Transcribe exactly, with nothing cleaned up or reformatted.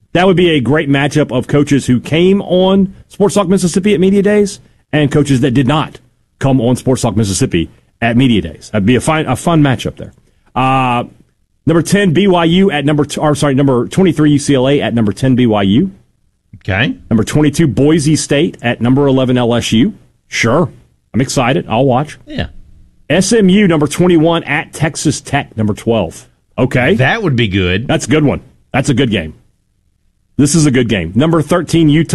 That would be a great matchup of coaches who came on Sports Talk Mississippi at Media Days and coaches that did not come on Sports Talk Mississippi at Media Days. That'd be a fine, a fun matchup there. Uh, number ten, B Y U at number, t- or sorry, number twenty-three, U C L A at number ten, B Y U. Okay. Number twenty-two, Boise State at number eleven, L S U. Sure. I'm excited. I'll watch. Yeah. S M U, number twenty-one, at Texas Tech, number twelve. Okay. That would be good. That's a good one. That's a good game. This is a good game. Number thirteen, Utah.